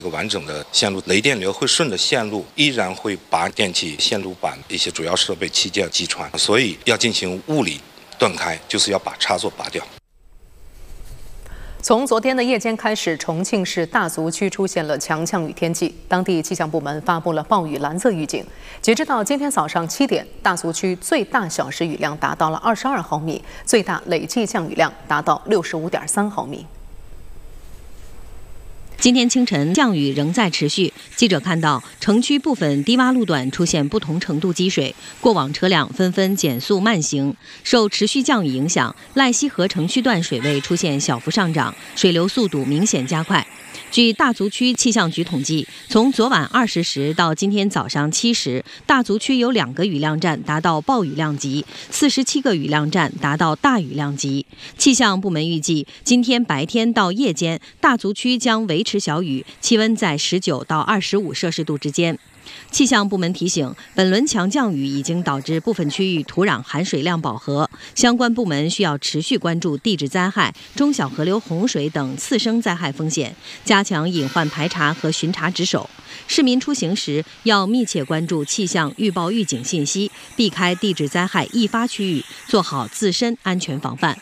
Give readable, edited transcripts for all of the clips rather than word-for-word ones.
这个完整的线路，雷电流会顺着线路依然会把电气线路板一些主要设备器件击穿，所以要进行物理断开，就是要把插座拔掉。 从昨天的夜间开始，重庆市大足区出现了强降雨天气，当地气象部门发布了暴雨蓝色预警。截止到今天早上7点，大足区最大小时雨量达到了22毫米，最大累计降雨量达到65.3毫米。 今天清晨降雨仍在持续，记者看到城区部分低洼路段出现不同程度积水，过往车辆纷纷减速慢行。受持续降雨影响，赖溪河城区段水位出现小幅上涨，水流速度明显加快。据大足区气象局统计，从昨晚20时到今天早上7时，大足区有2个雨量站达到暴雨量级，47个雨量站达到大雨量级。气象部门预计，今天白天到夜间，大足区将维持小雨，气温在19到25摄氏度之间。气象部门提醒，本轮强降雨已经导致部分区域土壤含水量饱和，相关部门需要持续关注地质灾害、中小河流洪水等次生灾害风险，加强隐患排查和巡查值守。市民出行时要密切关注气象预报预警信息，避开地质灾害易发区域，做好自身安全防范。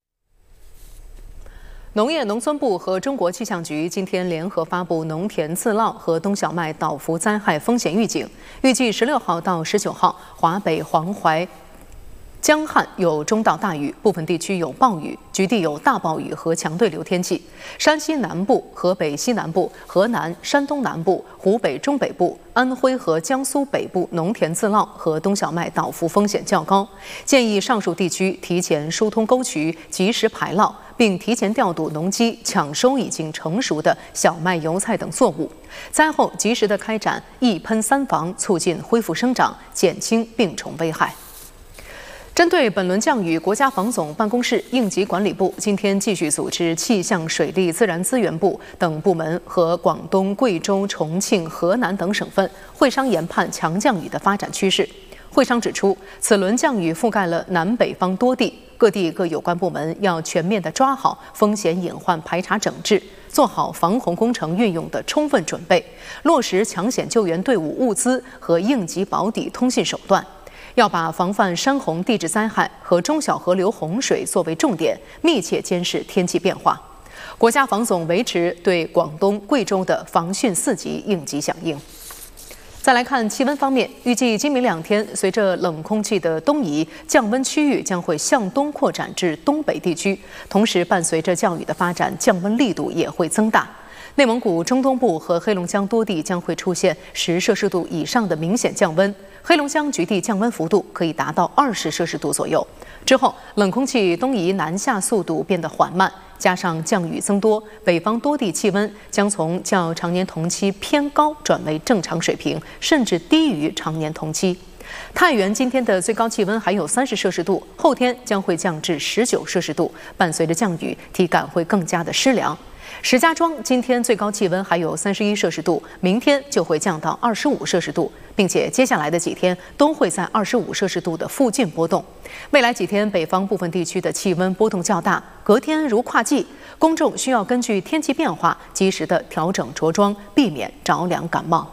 农业农村部和中国气象局今天联合发布农田自涝和冬小麦倒伏灾害风险预警，预计16号到19号，华北、黄淮、江汉有中到大雨，部分地区有暴雨，局地有大暴雨和强对流天气。山西南部、河北西南部、河南、山东南部、湖北中北部、安徽和江苏北部农田自涝和冬小麦倒伏风险较高，建议上述地区提前疏通沟渠，及时排涝，并提前调度农机抢收已经成熟的小麦、油菜等作物。灾后及时地开展一喷三防，促进恢复生长，减轻病虫危害。针对本轮降雨，国家防总办公室、应急管理部今天继续组织气象、水利、自然资源部等部门和广东、贵州、重庆、河南等省份会商研判强降雨的发展趋势。会商指出，此轮降雨覆盖了南北方多地，各地各有关部门要全面地抓好风险隐患排查整治，做好防洪工程运用的充分准备，落实抢险救援队伍物资和应急保底通信手段。要把防范山洪地质灾害和中小河流洪水作为重点，密切监视天气变化。国家防总维持对广东、贵州的防汛4级应急响应。再来看气温方面，预计今明2天，随着冷空气的东移，降温区域将会向东扩展至东北地区，同时伴随着降雨的发展，降温力度也会增大。内蒙古中东部和黑龙江多地将会出现10摄氏度以上的明显降温，黑龙江局地降温幅度可以达到20摄氏度左右。之后，冷空气东移南下速度变得缓慢，加上降雨增多，北方多地气温将从较常年同期偏高转为正常水平，甚至低于常年同期。太原今天的最高气温还有30摄氏度，后天将会降至19摄氏度，伴随着降雨，体感会更加的湿凉。石家庄今天最高气温还有31摄氏度，明天就会降到25摄氏度，并且接下来的几天都会在25摄氏度的附近波动。未来几天北方部分地区的气温波动较大，隔天如跨季，公众需要根据天气变化及时的调整着装，避免着凉感冒。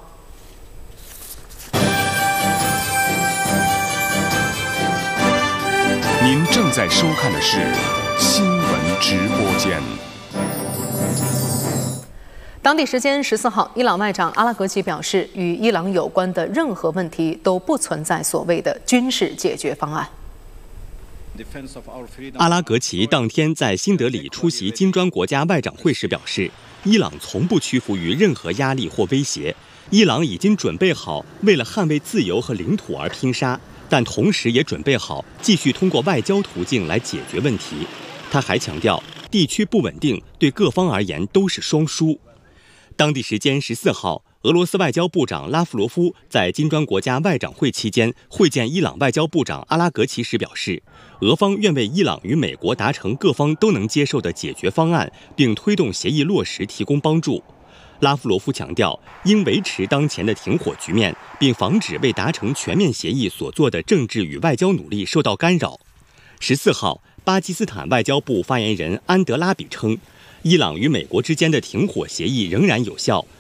您正在收看的是新闻直播间。 当地时间14号，伊朗外长阿拉格齐表示，与伊朗有关的任何问题都不存在所谓的军事解决方案。 阿拉格齐当天在新德里出席金砖国家外长会时表示，伊朗从不屈服于任何压力或威胁，伊朗已经准备好为了捍卫自由和领土而拼杀，但同时也准备好继续通过外交途径来解决问题。他还强调，地区不稳定对各方而言都是双输。当地时间14号，俄罗斯外交部长拉夫罗夫在金砖国家外长会期间会见伊朗外交部长阿拉格齐时表示，俄方愿为伊朗与美国达成各方都能接受的解决方案，并推动协议落实提供帮助。拉夫罗夫强调，应维持当前的停火局面，并防止为达成全面协议所做的政治与外交努力受到干扰。14号，巴基斯坦外交部发言人安德拉比称，伊朗与美国之间的停火协议仍然有效，